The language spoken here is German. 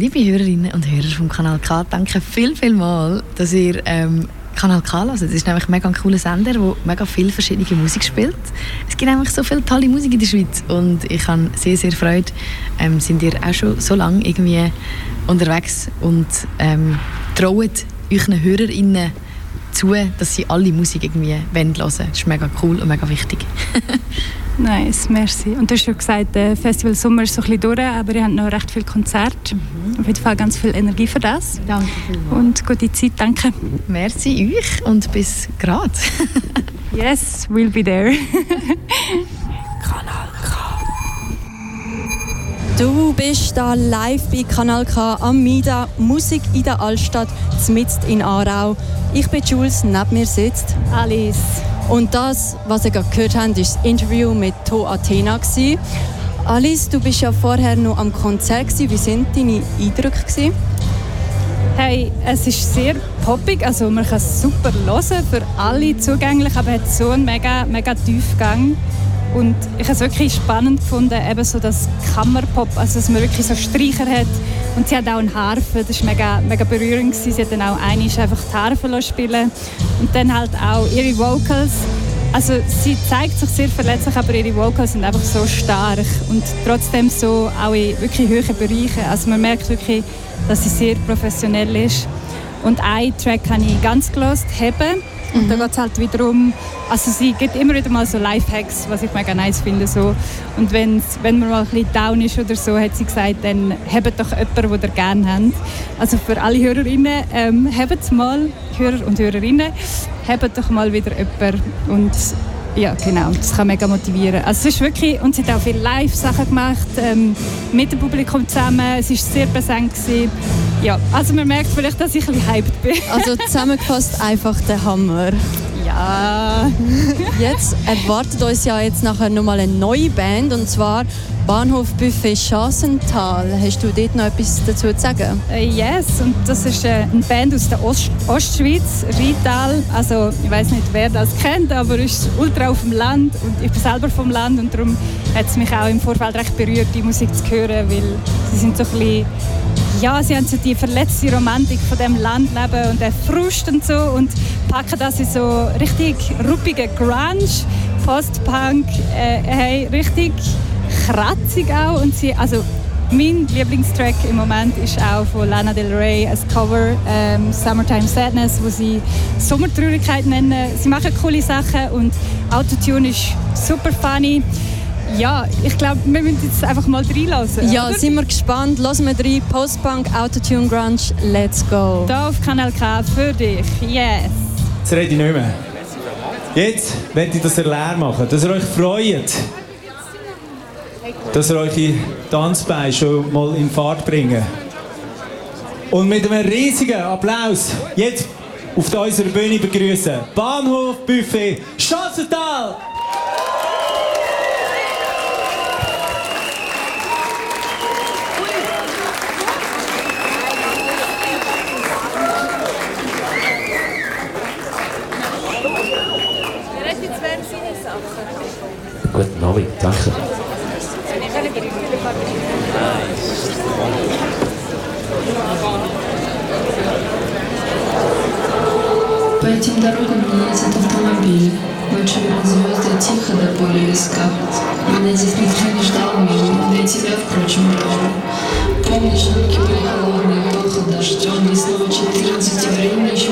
liebe Hörerinnen und Hörer vom Kanal K, danke viel mal, dass ihr Kanal K hört. Das ist nämlich mega ein cooler Sender, der mega viel verschiedene Musik spielt. Es gibt einfach so viel tolle Musik in der Schweiz und ich habe sehr Freude. Sind ihr auch schon so lange irgendwie unterwegs und traut euren HörerInnen zu, dass sie alle Musik irgendwie hören wollen. Das ist mega cool und mega wichtig. Nice, merci. Und du hast schon gesagt, der Festival Sommer ist so ein bisschen durch, aber ihr habt noch recht viele Konzerte. Auf jeden Fall ganz viel Energie für das. Danke vielmals. Und gute Zeit, danke. Merci euch und bis grad. Yes, we'll be there. Kanal K. Du bist da live bei Kanal K am MIDA, Musik in der Altstadt, mitten in Aarau. Ich bin Jules, neben mir sitzt Alice. Und das, was ihr gerade gehört habt, war das Interview mit To Athena. Alice, du bist ja vorher noch am Konzert. Wie waren deine Eindrücke? Hey, es ist sehr poppig, also man kann es super hören, für alle zugänglich, aber es hat so einen mega Tiefgang. Und ich habe es wirklich spannend gefunden, eben so das Kammerpop, also dass man wirklich so Streicher hat. Und sie hat auch eine Harfe, das war mega berührend. Sie hat dann auch einmal einfach die Harfe spielen und dann halt auch ihre Vocals. Also sie zeigt sich sehr verletzlich, aber ihre Vocals sind einfach so stark und trotzdem so auch in wirklich hohen Bereichen. Also man merkt wirklich, dass sie sehr professionell ist. Und einen Track habe ich ganz gehört, «Heben». Und da geht es halt wiederum, also sie gibt immer wieder mal so Lifehacks, was ich mega nice finde. So. Und wenn man mal ein bisschen down ist oder so, hat sie gesagt, dann habt doch jemanden, den ihr gerne habt. Also für alle Hörerinnen, habt mal, Hörer und Hörerinnen, habt doch mal wieder jemanden. Und ja, genau, das kann mega motivieren. Also es ist wirklich, und sie hat auch viele Live-Sachen gemacht, mit dem Publikum zusammen. Es war sehr präsent gewesen. Ja, also man merkt vielleicht, dass ich ein bisschen hyped bin. Also zusammengefasst einfach der Hammer. Ja. Jetzt erwartet uns ja jetzt nachher nochmal eine neue Band, und zwar Bahnhof Buffet Schassental. Hast du dort noch etwas dazu zu sagen? Yes, und das ist eine Band aus der Ostschweiz, Rital. Also ich weiß nicht, wer das kennt, aber es ist ultra auf dem Land und ich bin selber vom Land und darum hat es mich auch im Vorfeld recht berührt, die Musik zu hören, weil sie sind so ein bisschen, ja, sie haben so die verletzte Romantik von dem Landleben und den Frust und so und packen das in so richtig ruppigen Grunge, Post-Punk, hey, richtig kratzig auch. Und sie, also mein Lieblingstrack im Moment ist auch von Lana Del Rey, ein Cover, Summertime Sadness, wo sie Sommertraurigkeit nennen. Sie machen coole Sachen und Autotune ist super funny. Ja, ich glaube, wir müssen jetzt einfach mal reinlassen. Ja, oder? Sind wir gespannt. Lassen wir rein. Postpunk, Autotune, Grunge, let's go. Hier auf Kanal K für dich. Yes. Jetzt rede ich nicht mehr. Jetzt möchte ich das leer machen, dass ihr euch freut. Dass ihr eure Tanzbeine schon mal in Fahrt bringen. Und mit einem riesigen Applaus jetzt auf unserer Bühne begrüßen Bahnhof Buffet Schassental! Guten Abend, danke. По этим дорогам не ездят автомобили. Ночью звезды тихо до поля виска. Меня здесь никто не ждал, милый, да и тебя, впрочем, тоже. Помнишь, руки были холодные, пахло дождем, и снова 14, и время еще